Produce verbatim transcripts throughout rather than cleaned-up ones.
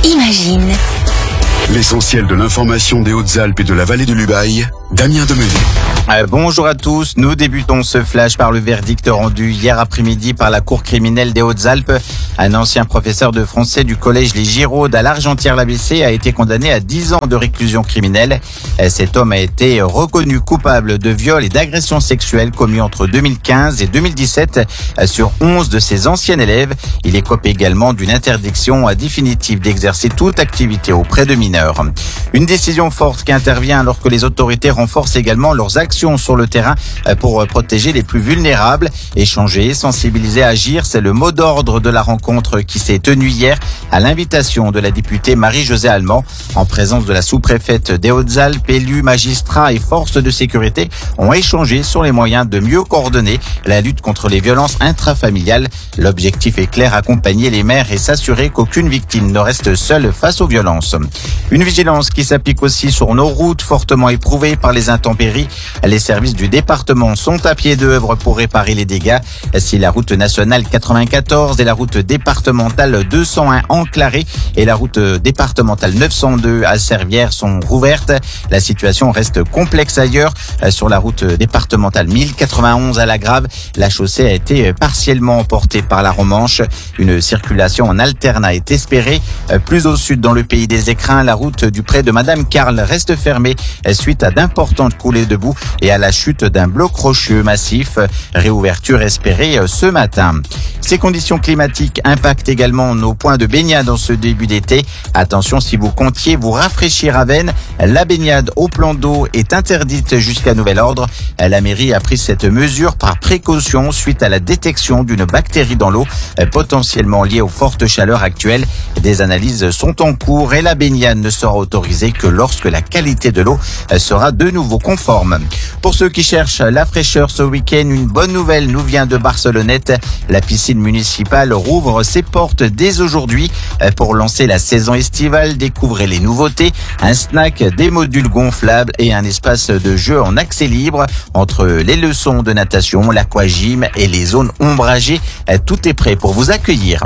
Imagine. L'essentiel de l'information des Hautes-Alpes et de la vallée de l'Ubaye, Damien Demenay. Euh, bonjour à tous, nous débutons ce flash par le verdict rendu hier après-midi par la Cour criminelle des Hautes-Alpes. Un ancien professeur de français du collège Les Giraudes à l'Argentière-l'A B C a été condamné à dix ans de réclusion criminelle. Euh, cet homme a été reconnu coupable de viol et d'agression sexuelle commis entre deux mille quinze et deux mille dix-sept euh, sur onze de ses anciens élèves. Il écope également d'une interdiction définitive d'exercer toute activité auprès de mineurs. Une décision forte qui intervient alors que les autorités renforcent également leurs actions sur le terrain pour protéger les plus vulnérables. Échanger, sensibiliser, agir, c'est le mot d'ordre de la rencontre qui s'est tenue hier à l'invitation de la députée Marie-Josée Allemand. En présence de la sous-préfète des Hautes-Alpes, élus, magistrats et forces de sécurité ont échangé sur les moyens de mieux coordonner la lutte contre les violences intrafamiliales. L'objectif est clair, accompagner les maires et s'assurer qu'aucune victime ne reste seule face aux violences. Une vigilance qui s'applique aussi sur nos routes fortement éprouvées par les intempéries. Les services du département sont à pied d'œuvre pour réparer les dégâts. Si la route nationale quatre-vingt-quatorze et la route départementale deux cent un Enclaré et la route départementale neuf cent deux à Servières sont rouvertes, la situation reste complexe ailleurs. Sur la route départementale mille quatre-vingt-onze à La Grave, la chaussée a été partiellement emportée par la Romanche. Une circulation en alternat est espérée. Plus au sud, dans le pays des Écrins, la route du pré de Madame Carle reste fermée suite à d'importantes coulées de boue et à la chute d'un bloc rocheux massif. Réouverture espérée ce matin. Ces conditions climatiques impactent également nos points de baignade en ce début d'été. Attention, si vous comptiez vous rafraîchir à veine, la baignade au plan d'eau est interdite jusqu'à nouvel ordre. La mairie a pris cette mesure par précaution suite à la détection d'une bactérie dans l'eau, potentiellement liée aux fortes chaleurs actuelles. Des analyses sont en cours et la baignade ne sera autorisée que lorsque la qualité de l'eau sera de nouveau conforme. Pour ceux qui cherchent la fraîcheur ce week-end, une bonne nouvelle nous vient de Barcelonnette. La piscine municipale rouvre ses portes dès aujourd'hui. Pour lancer la saison estivale, découvrez les nouveautés, un snack, des modules gonflables et un espace de jeu en accès libre. Entre les leçons de natation, l'aquagym et les zones ombragées, tout est prêt pour vous accueillir.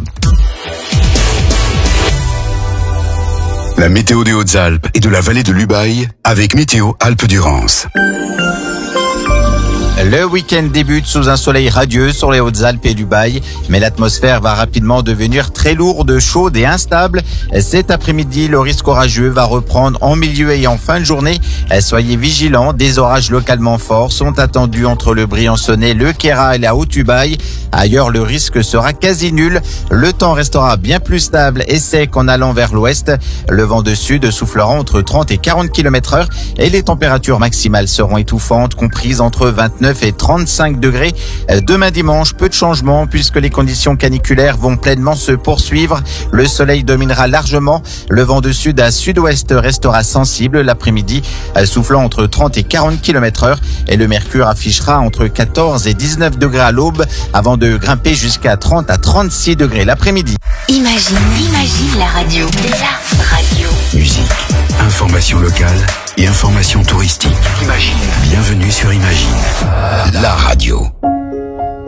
La météo des Hautes-Alpes et de la vallée de l'Ubaye avec Météo Alpes-Durance. Le week-end débute sous un soleil radieux sur les Hautes-Alpes et l'Ubaye, mais l'atmosphère va rapidement devenir très lourde, chaude et instable. Cet après-midi, le risque orageux va reprendre en milieu et en fin de journée. Soyez vigilants, des orages localement forts sont attendus entre le Briançonnais, le Queyras et la Haute-Ubaye. Ailleurs, le risque sera quasi nul. Le temps restera bien plus stable et sec en allant vers l'ouest. Le vent de sud soufflera entre trente et quarante kilomètres heure et les températures maximales seront étouffantes, comprises entre vingt-neuf et trente-cinq degrés. Demain dimanche, peu de changements puisque les conditions caniculaires vont pleinement se poursuivre. Le soleil dominera largement. Le vent de sud à sud-ouest restera sensible l'après-midi, soufflant entre trente et quarante kilomètres heure et le mercure affichera entre quatorze et dix-neuf degrés à l'aube avant de grimper jusqu'à trente à trente-six degrés l'après-midi. Imagine, imagine la radio. La radio. Musique, information locale et information touristique. Imagine. Bienvenue sur Imagine, la radio.